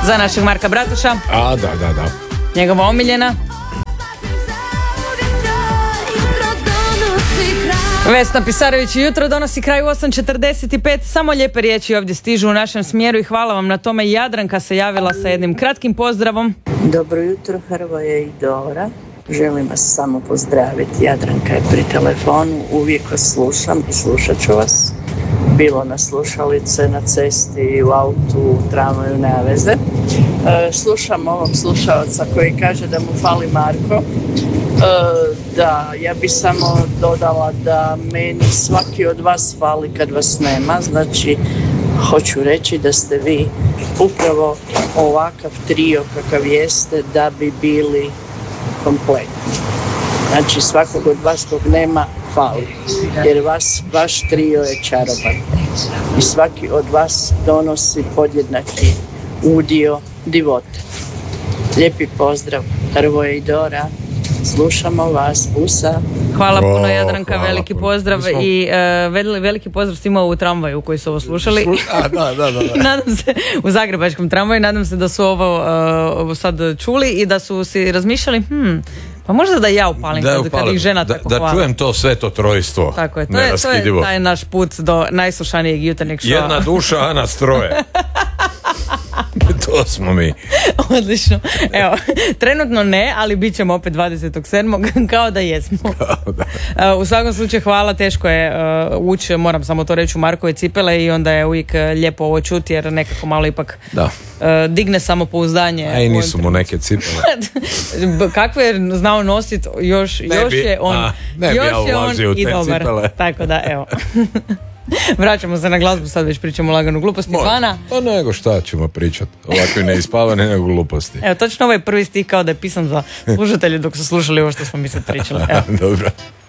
za našeg Marka Bratuša. A, da. Njegova omiljena. Vesna Pisarović, jutro donosi kraj u 8:45. Samo lijepe riječi ovdje stižu u našem smjeru i hvala vam na tome. Jadranka se javila sa jednim kratkim pozdravom. Dobro jutro, Hrvoje i Dora. Želim vas samo pozdraviti. Jadranka je pri telefonu, uvijek vas slušam i slušat ću vas. Bilo na slušalice, na cesti, u autu, u tramvaju, nema veze. Slušam ovog slušalca koji kaže da mu fali Marko. Da, ja bi samo dodala da meni svaki od vas fali kad vas nema. Znači, hoću reći da ste vi upravo ovakav trio kakav jeste da bi bili kompletni. Znači, svakog od vas kog nema fali, jer vaš trio je čaroban i svaki od vas donosi podjednaki udio divote. Lijepi pozdrav, Hrvoje i Dora, slušamo vas, pusa. Hvala puno, Jadranka, veliki pozdrav i veliki pozdrav svima u tramvaju koji su ovo slušali. Da. Nadam se, u zagrebačkom tramvaju, nadam se da su ovo sad čuli i da su si razmišljali, pa možda da ja upalim kad ih žena tako hvala. Da čujem to sveto trojstvo. Tako je, to je taj naš put do najslušanijeg jutarnjeg šova. Jedna duša, a nas troje. To smo mi. Odlično. Evo, trenutno ne, ali bit ćemo opet 27. kao da jesmo. U svakom slučaju hvala, teško je ući, moram samo to reći, u Markove cipele i onda je uvijek lijepo ovo čuti jer nekako malo ipak digne samopouzdanje. A i nisu mu neke cipele. Kakve je znao nositi, još je on i dobar. Cipele. Tako da, evo. Vraćamo se na glazbu, sad već pričamo laganu gluposti. Ivana? Pa nego šta ćemo pričati, ovako neispavane nego gluposti. Evo, točno ovaj prvi stih kao da je pisan za slušatelje dok su slušali ovo što smo mi sad pričali. Dobro.